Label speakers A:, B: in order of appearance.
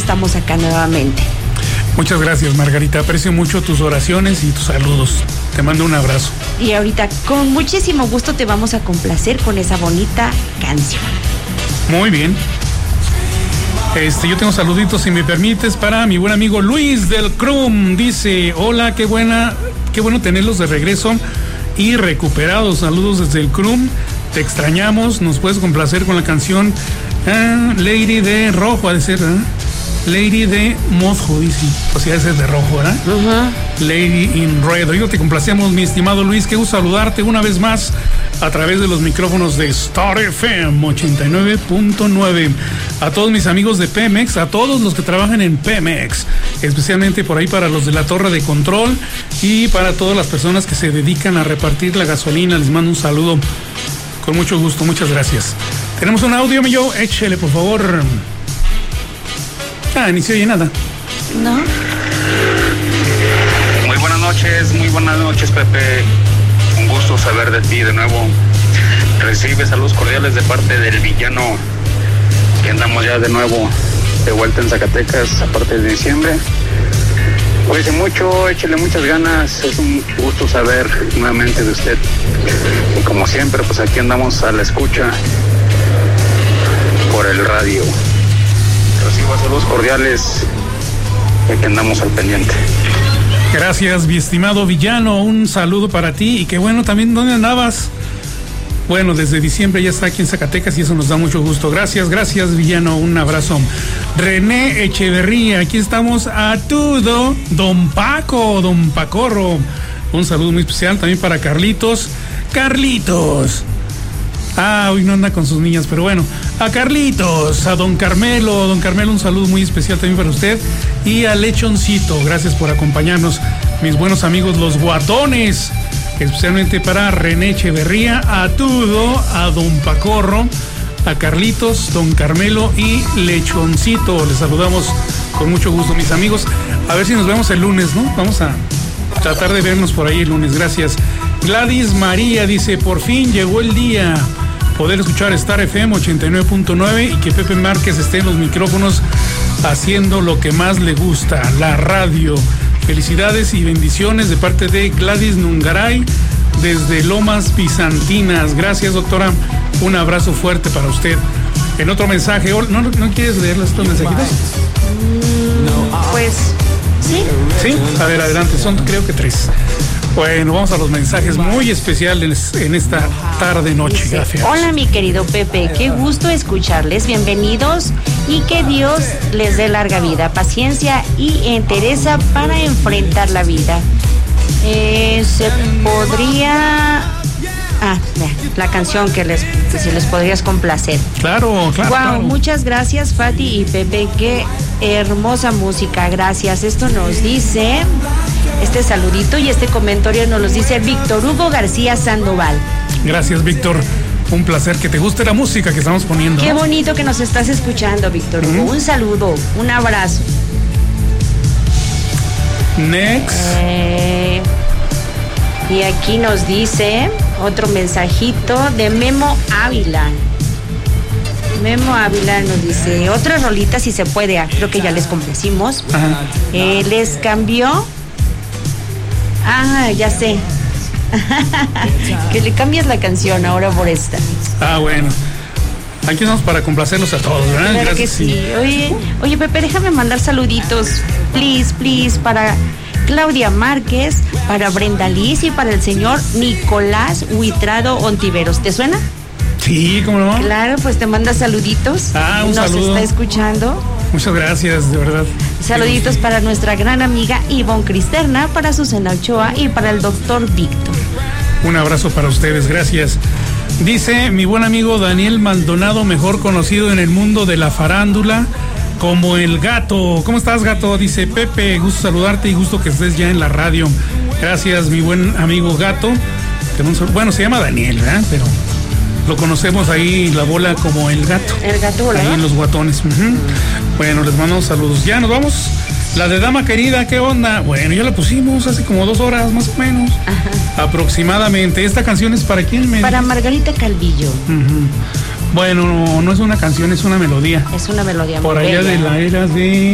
A: estamos acá nuevamente.
B: Muchas gracias, Margarita. Aprecio mucho tus oraciones y tus saludos. Te mando un abrazo.
A: Y ahorita con muchísimo gusto te vamos a complacer con esa bonita canción.
B: Muy bien. Yo tengo saluditos, si me permites, para mi buen amigo Luis del Crum. Dice, hola, qué bueno tenerlos de regreso y recuperados. Saludos desde el Crum. Te extrañamos. Nos puedes complacer con la canción Lady de Rojo, ha de ser, Lady de Mosco, dice. O sea, ese es de rojo, ¿verdad? Lady in Red. Hoy te complacemos, mi estimado Luis. Qué gusto saludarte una vez más a través de los micrófonos de Star FM 89.9. A todos mis amigos de Pemex, a todos los que trabajan en Pemex, especialmente por ahí para los de la torre de control y para todas las personas que se dedican a repartir la gasolina. Les mando un saludo con mucho gusto. Muchas gracias. Tenemos un audio, Millo. Échele, por favor. Ni se oye nada.
A: ¿No?
C: Muy buenas noches, Pepe. Un gusto saber de ti de nuevo. Recibe saludos cordiales de parte del Villano, que andamos ya de nuevo de vuelta en Zacatecas a partir de diciembre. Cuídese mucho, échele muchas ganas. Es un gusto saber nuevamente de usted. Y como siempre, pues aquí andamos a la escucha por el radio. Reciba saludos cordiales, ya que andamos al pendiente.
B: Gracias, mi estimado Villano, un saludo para ti. Y qué bueno también, ¿dónde andabas? Bueno, desde diciembre ya está aquí en Zacatecas y eso nos da mucho gusto. Gracias, Villano, un abrazo. René Echeverría, aquí estamos a todo. Don Pacorro, un saludo muy especial también para Carlitos. Hoy no anda con sus niñas, pero bueno. A Carlitos, a Don Carmelo, un saludo muy especial también para usted. Y a Lechoncito, gracias por acompañarnos, mis buenos amigos los guatones. Especialmente para René Echeverría, a Tudo, a Don Pacorro, a Carlitos, Don Carmelo y Lechoncito. Les saludamos con mucho gusto, mis amigos. A ver si nos vemos el lunes, ¿no? Vamos a tratar de vernos por ahí el lunes. Gracias. Gladys María dice, por fin llegó el día. Poder escuchar Star FM 89.9 y que Pepe Márquez esté en los micrófonos haciendo lo que más le gusta, la radio. Felicidades y bendiciones de parte de Gladys Nungaray desde Lomas Bizantinas. Gracias, doctora. Un abrazo fuerte para usted. En otro mensaje, ¿no quieres leer estos mensajitos?
A: Pues sí.
B: Sí, a ver, adelante, son creo que 3. Bueno, vamos a los mensajes muy especiales en esta tarde-noche. Gracias.
A: Hola, mi querido Pepe, qué gusto escucharles. Bienvenidos y que Dios les dé larga vida, paciencia y entereza para enfrentar la vida. Se podría... la canción que si les podrías complacer.
B: Claro.
A: Wow,
B: claro.
A: Muchas gracias, Fati y Pepe. Qué hermosa música. Gracias. Esto nos dice... Este saludito y este comentario nos los dice Víctor Hugo García Sandoval.
B: Gracias, Víctor. Un placer que te guste la música que estamos poniendo.
A: Qué bonito que nos estás escuchando, Víctor Hugo. Un saludo, un abrazo.
B: Next.
A: Y aquí nos dice otro mensajito de Memo Ávila. Memo Ávila nos dice, otra rolita si se puede. Creo que ya les complacimos. Les cambió... ya sé. Que le cambias la canción ahora por esta.
B: Bueno. Aquí estamos para complacerlos a todos, ¿verdad?
A: Claro gracias, que sí. Oye, Pepe, déjame mandar saluditos, please, para Claudia Márquez, para Brenda Liz y para el señor Nicolás Huitrado Ontiveros. ¿Te suena?
B: Sí, ¿cómo no?
A: Claro, pues te manda saluditos.
B: Un saludo.
A: Nos está escuchando.
B: Muchas gracias, de verdad.
A: Saluditos para nuestra gran amiga Ivonne Cristerna, para Susana Ochoa y para el doctor Víctor.
B: Un abrazo para ustedes, gracias. Dice mi buen amigo Daniel Maldonado, mejor conocido en el mundo de la farándula como el Gato. ¿Cómo estás, Gato? Dice Pepe, gusto saludarte y gusto que estés ya en la radio. Gracias, mi buen amigo Gato. Bueno, se llama Daniel, ¿verdad? Pero lo conocemos ahí la bola como el Gato.
A: El Gato, ¿verdad?
B: Ahí en los guatones. Bueno, les mando saludos. Ya nos vamos. La de Dama Querida, ¿qué onda? Bueno, ya la pusimos hace como 2 horas más o menos. Aproximadamente. ¿Esta canción es para quién?
A: Para Margarita Calvillo.
B: Bueno, no es una canción, es una melodía.
A: Es una melodía
B: por
A: muy
B: allá
A: bella.
B: De la era de